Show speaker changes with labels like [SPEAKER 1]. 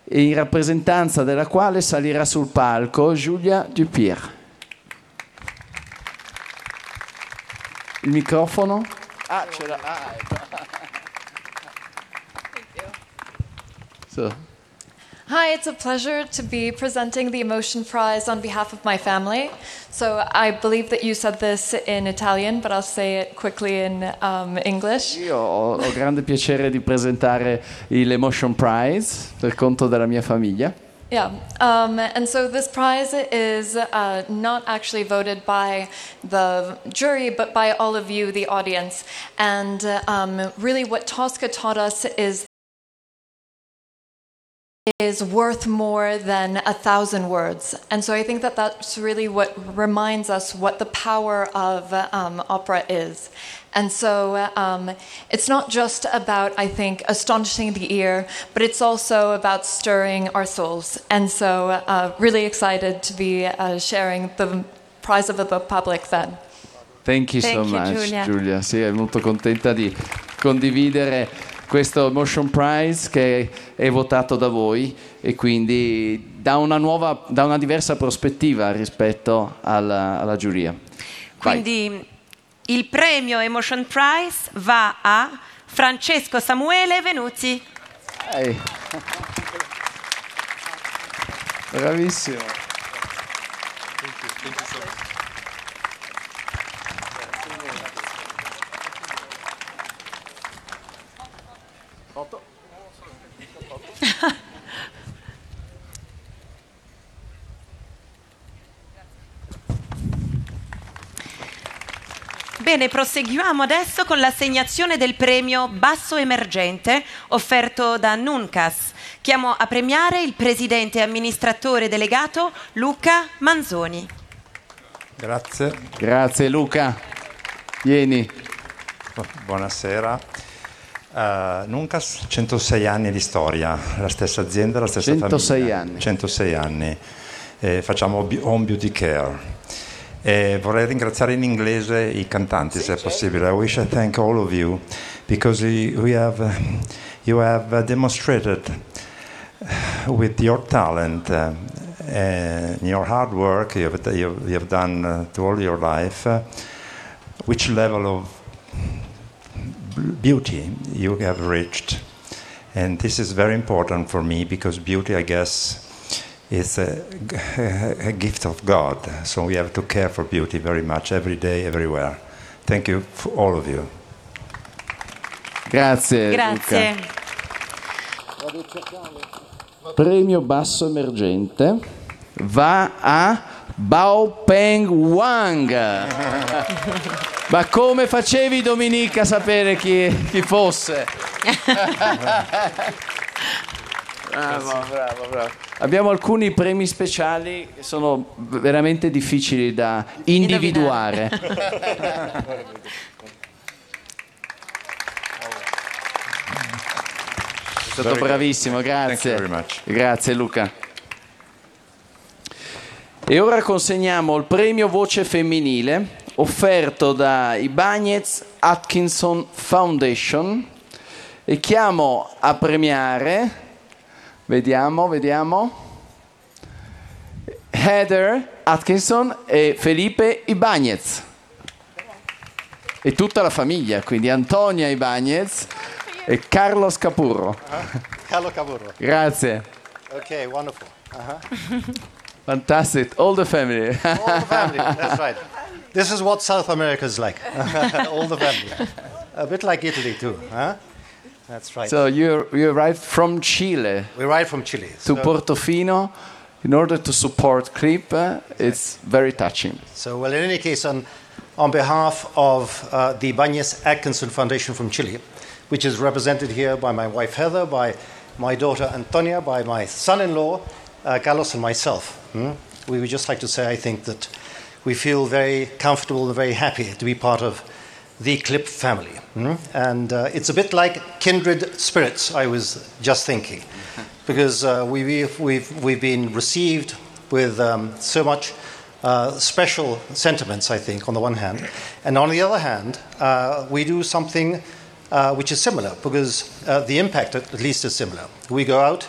[SPEAKER 1] e in rappresentanza della quale salirà sul palco Julia Dupierre. Il microfono? Ah, ce l'ha. Ah, ecco.
[SPEAKER 2] Thank you.
[SPEAKER 1] So.
[SPEAKER 2] Hi, it's a pleasure to be presenting the Emotion Prize on behalf of my family. So I believe that you said this in Italian, but I'll say it quickly in English.
[SPEAKER 1] Io ho grande piacere di presentare l'Emotion Prize per conto della mia famiglia.
[SPEAKER 2] Yeah, and so this prize is not actually voted by the jury, but by all of you, the audience. And really what Tosca taught us is worth more than 1,000 words. And so I think that that's really what reminds us what the power of opera is. And so it's not just about, I think, astonishing the ear, but it's also about stirring our souls. And so really excited to be sharing the prize of the public then.
[SPEAKER 1] Thank you so much, Giulia. Sì, è molto contenta di condividere questo Emotion Prize che è votato da voi e quindi da una diversa prospettiva rispetto alla giuria.
[SPEAKER 3] Quindi il premio Emotion Prize va a Francesco Samuele Venuzzi.
[SPEAKER 1] Bravissimo.
[SPEAKER 3] Bene, proseguiamo adesso con l'assegnazione del premio Basso Emergente offerto da Nuncas. Chiamo a premiare il presidente e amministratore delegato Luca Manzoni.
[SPEAKER 4] Grazie.
[SPEAKER 1] Grazie Luca. Vieni.
[SPEAKER 4] Buonasera. Nuncas, 106 anni di storia, la stessa azienda, la stessa
[SPEAKER 1] 106
[SPEAKER 4] famiglia.
[SPEAKER 1] anni.
[SPEAKER 4] 106 anni. Facciamo home beauty care. Vorrei ringraziare in inglese i cantanti, se è possibile. I wish I thank all of you because you have demonstrated with your talent and your hard work you have done to all your life which level of beauty you have reached. And this is very important for me because beauty, I guess, is a gift of God, so we have to care for beauty very much, every day, everywhere. Thank you for all of you.
[SPEAKER 1] Grazie.
[SPEAKER 3] Grazie.
[SPEAKER 1] Luca. Premio Basso Emergente va a Bao Peng Wang. Ma come facevi, Dominica, a sapere chi fosse? Bravo. Abbiamo alcuni premi speciali che sono veramente difficili da individuare. È stato bravissimo, grazie. Grazie Luca. E ora consegniamo il premio Voce Femminile offerto da Ibanez Atkinson Foundation e chiamo a premiare, vediamo, Heather Atkinson e Felipe Ibanez e tutta la famiglia, quindi Antonia Ibanez e Carlos Capurro.
[SPEAKER 5] Carlo Capurro.
[SPEAKER 1] Grazie.
[SPEAKER 5] Okay, wonderful.
[SPEAKER 1] Fantastic. All the family.
[SPEAKER 5] All the family, that's right. This is what South America is like. All the family. A bit like Italy too, huh? That's right.
[SPEAKER 1] So you arrived from Chile.
[SPEAKER 5] We arrived from Chile.
[SPEAKER 1] To Portofino in order to support CRIP. It's very touching.
[SPEAKER 5] So, well, in any case, on behalf of the Ibanez Atkinson Foundation from Chile, which is represented here by my wife Heather, by my daughter Antonia, by my son-in-law Carlos and myself, we would just like to say, I think, that we feel very comfortable and very happy to be part of the CLIP family. And it's a bit like kindred spirits, I was just thinking, because we've been received with so much special sentiments, I think, on the one hand. And on the other hand, we do something which is similar, because the impact at least is similar. We go out